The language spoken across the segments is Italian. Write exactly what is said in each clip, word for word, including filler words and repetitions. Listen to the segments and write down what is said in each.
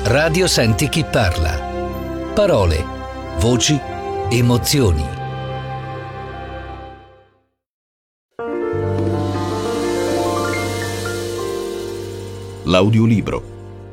Radio Senti chi parla. Parole, voci, emozioni. L'audiolibro.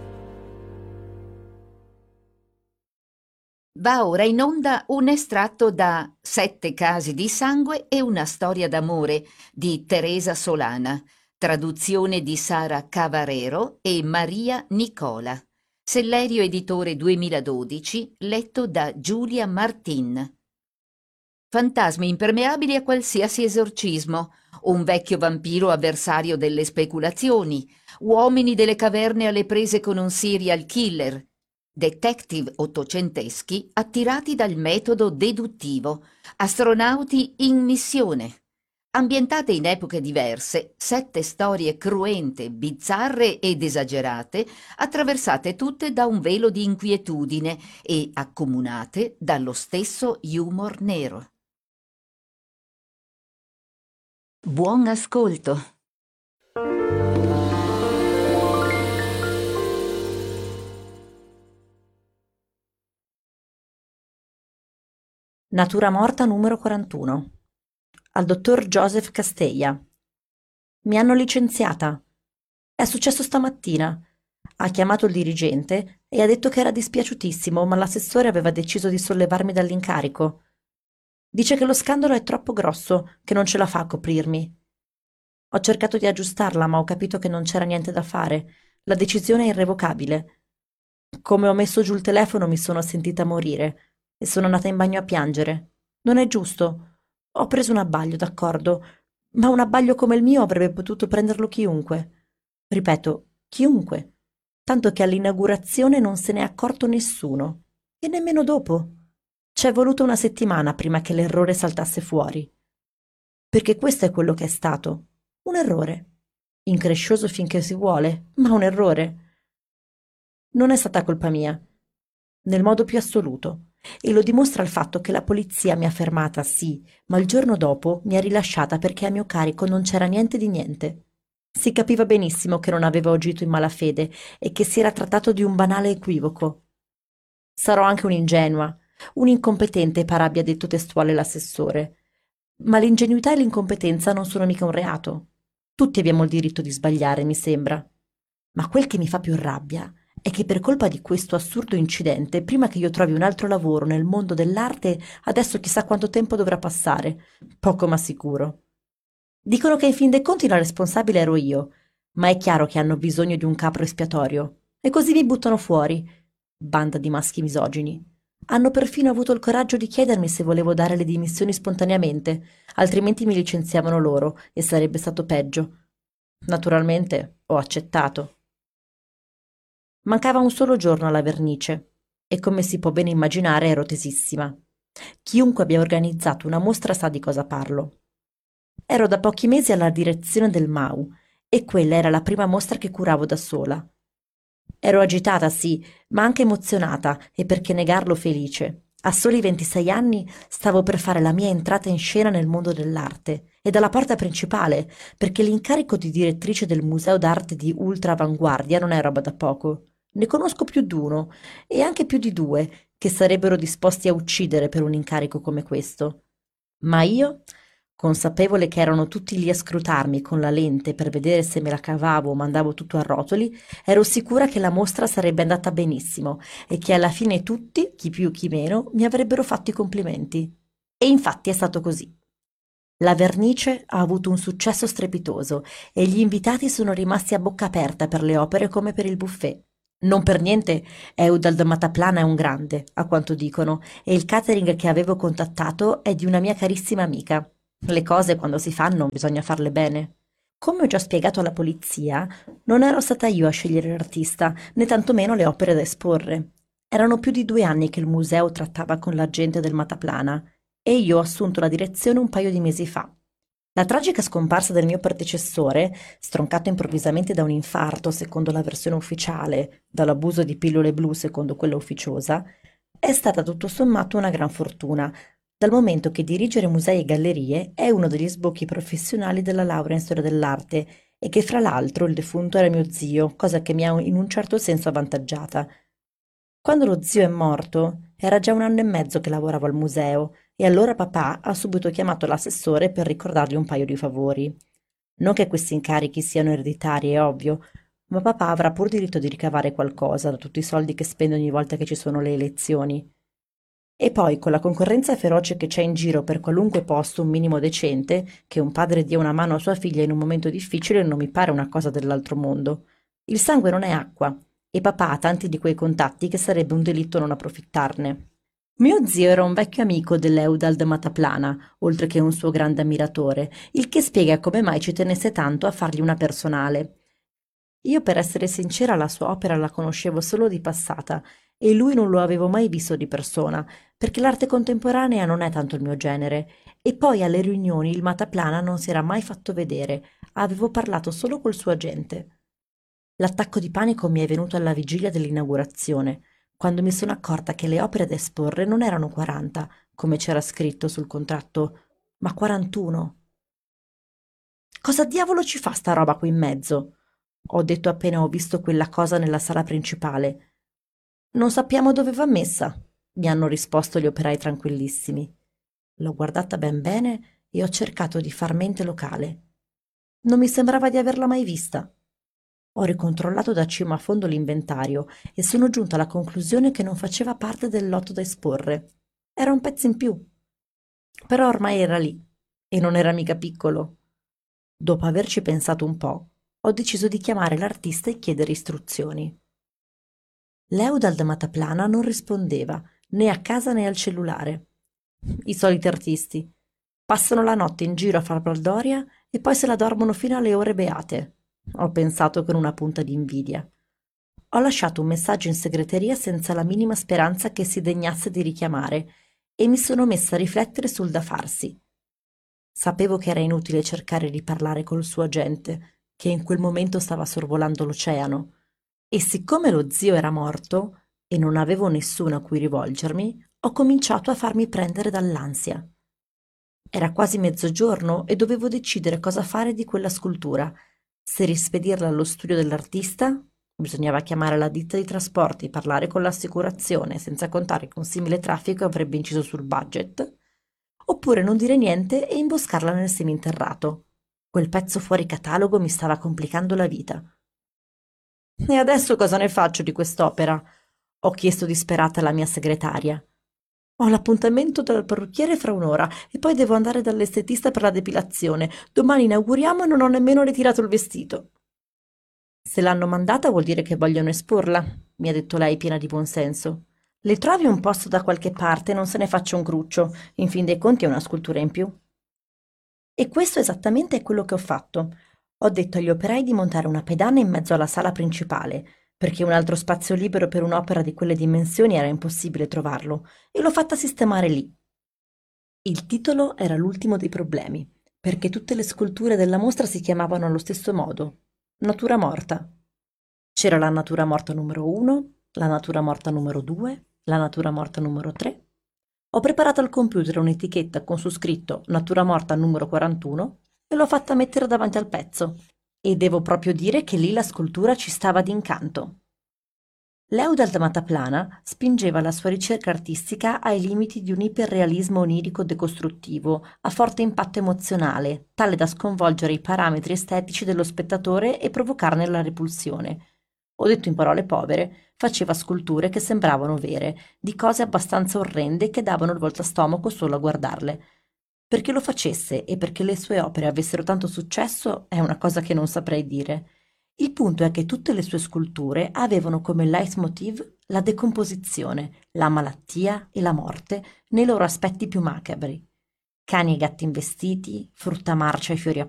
Va ora in onda un estratto da Sette casi di sangue e una storia d'amore di Teresa Solana, traduzione di Sara Cavarero e Maria Nicola. Sellerio Editore duemiladodici, letto da Giulia Martin. Fantasmi impermeabili a qualsiasi esorcismo, un vecchio vampiro avversario delle speculazioni, uomini delle caverne alle prese con un serial killer, detective ottocenteschi attirati dal metodo deduttivo, astronauti in missione. Ambientate in epoche diverse, sette storie cruente, bizzarre ed esagerate, attraversate tutte da un velo di inquietudine e accomunate dallo stesso humor nero. Buon ascolto. Natura morta numero quarantuno. Al dottor Joseph Castella. Mi hanno licenziata. È successo stamattina. Ha chiamato il dirigente e ha detto che era dispiaciutissimo, ma l'assessore aveva deciso di sollevarmi dall'incarico. Dice che lo scandalo è troppo grosso, che non ce la fa a coprirmi. Ho cercato di aggiustarla, ma ho capito che non c'era niente da fare. La decisione è irrevocabile. Come ho messo giù il telefono mi sono sentita morire e sono andata in bagno a piangere. Non è giusto. Ho preso un abbaglio, d'accordo, ma un abbaglio come il mio avrebbe potuto prenderlo chiunque. Ripeto, chiunque. Tanto che all'inaugurazione non se n'è accorto nessuno. E nemmeno dopo. C'è voluta una settimana prima che l'errore saltasse fuori. Perché questo è quello che è stato. Un errore. Increscioso finché si vuole, ma un errore. Non è stata colpa mia. Nel modo più assoluto. E lo dimostra il fatto che la polizia mi ha fermata, sì, ma il giorno dopo mi ha rilasciata perché a mio carico non c'era niente di niente. Si capiva benissimo che non avevo agito in malafede e che si era trattato di un banale equivoco. Sarò anche un'ingenua, un'incompetente, par abbia detto testuale l'assessore. Ma l'ingenuità e l'incompetenza non sono mica un reato. Tutti abbiamo il diritto di sbagliare, mi sembra. Ma quel che mi fa più rabbia è che per colpa di questo assurdo incidente, prima che io trovi un altro lavoro nel mondo dell'arte, adesso chissà quanto tempo dovrà passare. Poco ma sicuro. Dicono che in fin dei conti la responsabile ero io, ma è chiaro che hanno bisogno di un capro espiatorio. E così mi buttano fuori. Banda di maschi misogini. Hanno perfino avuto il coraggio di chiedermi se volevo dare le dimissioni spontaneamente, altrimenti mi licenziavano loro e sarebbe stato peggio. Naturalmente ho accettato. Mancava un solo giorno alla vernice e, come si può bene immaginare, ero tesissima. Chiunque abbia organizzato una mostra sa di cosa parlo. Ero da pochi mesi alla direzione del M A U e quella era la prima mostra che curavo da sola. Ero agitata, sì, ma anche emozionata e, perché negarlo, felice. A soli ventisei anni stavo per fare la mia entrata in scena nel mondo dell'arte e dalla porta principale, perché l'incarico di direttrice del Museo d'arte di ultra avanguardia non è roba da poco. Ne conosco più d'uno e anche più di due che sarebbero disposti a uccidere per un incarico come questo. Ma io, consapevole che erano tutti lì a scrutarmi con la lente per vedere se me la cavavo o mandavo tutto a rotoli, ero sicura che la mostra sarebbe andata benissimo e che alla fine tutti, chi più chi meno, mi avrebbero fatto i complimenti. E infatti è stato così. La vernice ha avuto un successo strepitoso e gli invitati sono rimasti a bocca aperta per le opere come per il buffet. Non per niente Eudald Mataplana è un grande, a quanto dicono, e il catering che avevo contattato è di una mia carissima amica. Le cose, quando si fanno, bisogna farle bene. Come ho già spiegato alla polizia, non ero stata io a scegliere l'artista, né tantomeno le opere da esporre. Erano più di due anni che il museo trattava con la gente del Mataplana e io ho assunto la direzione un paio di mesi fa. La tragica scomparsa del mio predecessore, stroncato improvvisamente da un infarto secondo la versione ufficiale, dall'abuso di pillole blu secondo quella ufficiosa, è stata tutto sommato una gran fortuna, dal momento che dirigere musei e gallerie è uno degli sbocchi professionali della laurea in storia dell'arte e che fra l'altro il defunto era mio zio, cosa che mi ha in un certo senso avvantaggiata. Quando lo zio è morto, era già un anno e mezzo che lavoravo al museo e allora papà ha subito chiamato l'assessore per ricordargli un paio di favori. Non che questi incarichi siano ereditari, è ovvio, ma papà avrà pur diritto di ricavare qualcosa da tutti i soldi che spende ogni volta che ci sono le elezioni. E poi, con la concorrenza feroce che c'è in giro per qualunque posto un minimo decente, che un padre dia una mano a sua figlia in un momento difficile non mi pare una cosa dell'altro mondo. Il sangue non è acqua, e papà ha tanti di quei contatti che sarebbe un delitto non approfittarne. Mio zio era un vecchio amico dell'Eudald Mataplana, oltre che un suo grande ammiratore, il che spiega come mai ci tenesse tanto a fargli una personale. Io, per essere sincera, la sua opera la conoscevo solo di passata e lui non lo avevo mai visto di persona, perché l'arte contemporanea non è tanto il mio genere. E poi alle riunioni il Mataplana non si era mai fatto vedere, avevo parlato solo col suo agente. L'attacco di panico mi è venuto alla vigilia dell'inaugurazione, quando mi sono accorta che le opere da esporre non erano quaranta, come c'era scritto sul contratto, ma quarantuno. Cosa diavolo ci fa sta roba qui in mezzo? Ho detto appena ho visto quella cosa nella sala principale. Non sappiamo dove va messa, mi hanno risposto gli operai tranquillissimi. L'ho guardata ben bene e ho cercato di far mente locale. Non mi sembrava di averla mai vista. Ho ricontrollato da cima a fondo l'inventario e sono giunta alla conclusione che non faceva parte del lotto da esporre. Era un pezzo in più. Però ormai era lì e non era mica piccolo. Dopo averci pensato un po', ho deciso di chiamare l'artista e chiedere istruzioni. L'Eudald Mataplana non rispondeva, né a casa né al cellulare. I soliti artisti. Passano la notte in giro a far baldoria e poi se la dormono fino alle ore beate. Ho pensato con una punta di invidia. Ho lasciato un messaggio in segreteria senza la minima speranza che si degnasse di richiamare e mi sono messa a riflettere sul da farsi. Sapevo che era inutile cercare di parlare col suo agente, che in quel momento stava sorvolando l'oceano, e siccome lo zio era morto e non avevo nessuno a cui rivolgermi, ho cominciato a farmi prendere dall'ansia. Era quasi mezzogiorno e dovevo decidere cosa fare di quella scultura, se rispedirla allo studio dell'artista. Bisognava chiamare la ditta di trasporti, parlare con l'assicurazione, senza contare che un simile traffico avrebbe inciso sul budget, oppure non dire niente e imboscarla nel seminterrato. Quel pezzo fuori catalogo mi stava complicando la vita. E adesso cosa ne faccio di quest'opera? Ho chiesto disperata alla mia segretaria. Ho l'appuntamento dal parrucchiere fra un'ora e poi devo andare dall'estetista per la depilazione. Domani inauguriamo e non ho nemmeno ritirato il vestito. Se l'hanno mandata vuol dire che vogliono esporla, mi ha detto lei piena di buonsenso. Le trovi un posto da qualche parte e non se ne faccia un cruccio. In fin dei conti è una scultura in più. E questo esattamente è quello che ho fatto. Ho detto agli operai di montare una pedana in mezzo alla sala principale, perché un altro spazio libero per un'opera di quelle dimensioni era impossibile trovarlo, e l'ho fatta sistemare lì. Il titolo era l'ultimo dei problemi, perché tutte le sculture della mostra si chiamavano allo stesso modo: natura morta. C'era la natura morta numero uno, la natura morta numero due, la natura morta numero tre. Ho preparato al computer un'etichetta con su scritto natura morta numero quarantuno e l'ho fatta mettere davanti al pezzo. E devo proprio dire che lì la scultura ci stava d'incanto. L'Eudald Mataplana spingeva la sua ricerca artistica ai limiti di un iperrealismo onirico decostruttivo, a forte impatto emozionale, tale da sconvolgere i parametri estetici dello spettatore e provocarne la repulsione. O detto in parole povere, faceva sculture che sembravano vere, di cose abbastanza orrende che davano il voltastomaco solo a guardarle. Perché lo facesse e perché le sue opere avessero tanto successo è una cosa che non saprei dire. Il punto è che tutte le sue sculture avevano come leitmotiv la decomposizione, la malattia e la morte nei loro aspetti più macabri. Cani e gatti investiti, frutta marcia e fiori